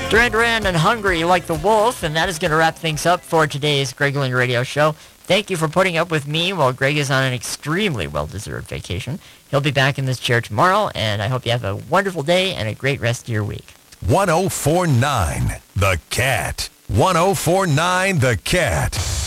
Duran Duran and Hungry Like the Wolf, and that is going to wrap things up for today's Greg Lewin Radio Show. Thank you for putting up with me while Greg is on an extremely well-deserved vacation. He'll be back in this chair tomorrow, and I hope you have a wonderful day and a great rest of your week. 1049 The Cat. 1049 The Cat.